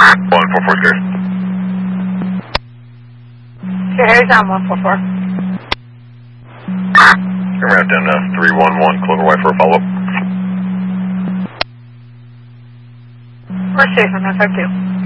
144 Sirius. Sierra Harry's on 144. Turn around down 311, Clover Y for a follow-up. We're safe on that, 5-2.